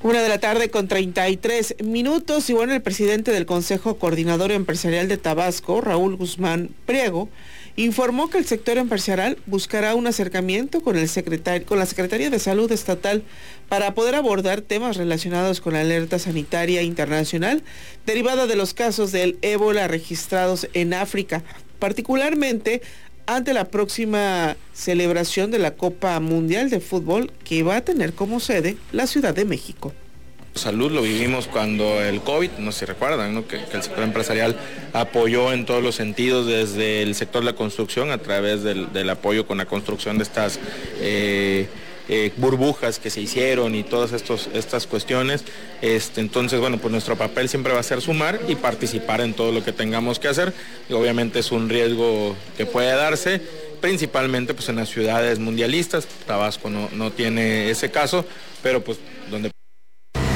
1:33 y bueno, el presidente del Consejo Coordinador Empresarial de Tabasco, Raúl Guzmán Priego, informó que el sector empresarial buscará un acercamiento con la Secretaría de Salud Estatal para poder abordar temas relacionados con la alerta sanitaria internacional derivada de los casos del ébola registrados en África, particularmente ante la próxima celebración de la Copa Mundial de Fútbol que va a tener como sede la Ciudad de México. Salud lo vivimos cuando el COVID, no sé si recuerdan, ¿no? que el sector empresarial apoyó en todos los sentidos, desde el sector de la construcción a través del apoyo con la construcción de estas burbujas que se hicieron y todas estas cuestiones. Entonces, bueno, pues nuestro papel siempre va a ser sumar y participar en todo lo que tengamos que hacer. Y obviamente es un riesgo que puede darse, principalmente pues en las ciudades mundialistas. Tabasco no tiene ese caso, pero pues donde